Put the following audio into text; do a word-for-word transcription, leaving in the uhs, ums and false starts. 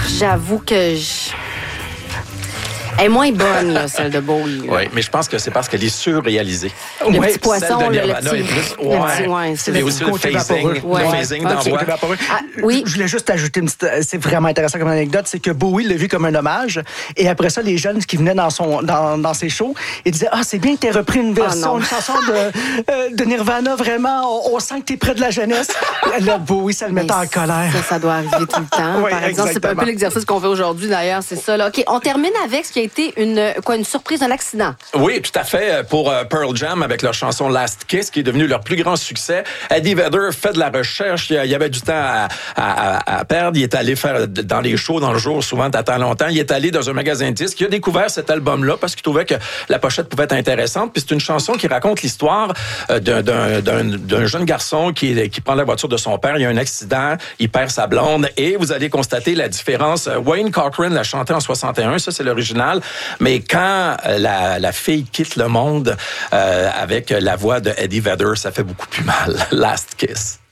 j'avoue que je... Elle est moins bonne, là, celle de Bowie. Oui, mais je pense que c'est parce qu'elle est surréalisée. Le ouais, petit poisson, celle de là, le Nirvana petit... est plus... le petit, ouais, c'est le aussi petit le côté phasing, vaporeux. le Ouais. phasing Ah, dans c'est voix. côté vaporeux. Ah, oui. Je voulais juste ajouter une petite... C'est vraiment intéressant comme anecdote, c'est que Bowie l'a vu comme un hommage. Et après ça, les jeunes qui venaient dans, son, dans, dans ses shows, ils disaient « Ah, c'est bien que t'aies repris une version, oh, une chanson de, euh, de Nirvana, vraiment, on, on sent que t'es près de la jeunesse. » Là, Bowie, ça le mettait en colère. Ça, ça doit arriver tout le temps. Oui, Par exemple, c'est pas un exactement. peu l'exercice qu'on fait aujourd'hui, d'ailleurs, c'est ça. Là. OK, on termine avec ce qui a été une, quoi, une surprise, un accident. Oui, tout à fait. Pour euh, Pearl Jam, avec leur chanson Last Kiss, qui est devenu leur plus grand succès. Eddie Vedder fait de la recherche. Il y avait du temps à, à, à perdre. Il est allé faire dans les shows, dans le jour, souvent, t'attends longtemps. Il est allé dans un magasin de disques. Il a découvert cet album-là parce qu'il trouvait que la pochette pouvait être intéressante. Puis c'est une chanson qui raconte l'histoire euh, d'un, d'un, d'un, d'un jeune garçon qui, qui prend la voiture de son père. Il y a un accident. Il perd sa blonde. Et vous allez constater la différence. Wayne Cochran l'a chanté en soixante et un. Ça, c'est l'original. Mais quand la La, la fille quitte le monde euh, avec la voix de Eddie Vedder, ça fait beaucoup plus mal. Last Kiss.